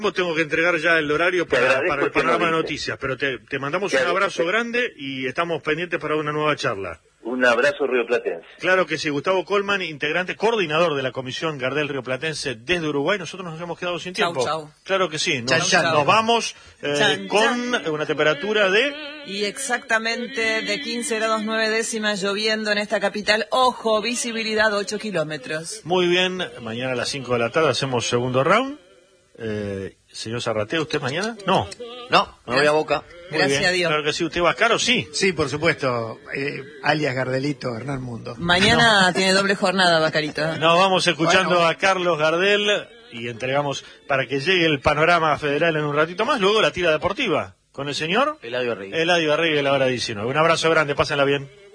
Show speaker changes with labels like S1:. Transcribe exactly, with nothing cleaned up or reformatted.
S1: Tengo que entregar ya el horario para, para el panorama de
S2: no
S1: noticias, pero te, te mandamos un abrazo grande y estamos pendientes para una nueva charla.
S2: Un abrazo rioplatense.
S1: Claro que sí, Gustavo Colman, integrante, coordinador de la Comisión Gardel Rioplatense desde Uruguay. Nosotros nos hemos quedado sin tiempo.
S3: Chau, chau.
S1: Claro que sí, nos,
S3: Chan, chan.
S1: nos vamos eh,
S3: Chan,
S1: con
S3: chan.
S1: una temperatura de...
S3: Y exactamente de quince grados nueve décimas, lloviendo en esta capital. Ojo, visibilidad ocho kilómetros.
S1: Muy bien, mañana a las cinco de la tarde hacemos segundo round. Eh, señor Zarratea, ¿usted mañana? No.
S4: No, me voy a Boca.
S1: Muy
S3: Gracias
S1: bien.
S3: a Dios.
S1: Claro que sí, ¿usted va caro? Sí.
S5: Sí, por supuesto, eh, alias Gardelito Hernán Mundo.
S3: Mañana no. Tiene doble jornada, Bacarito.
S1: Nos vamos escuchando
S5: Bueno.
S1: a Carlos Gardel y entregamos para que llegue el panorama federal en un ratito más. Luego la tira deportiva con el señor
S4: Eladio Arregui.
S1: Eladio Arregui a la hora diecinueve. Un abrazo grande, pásenla bien.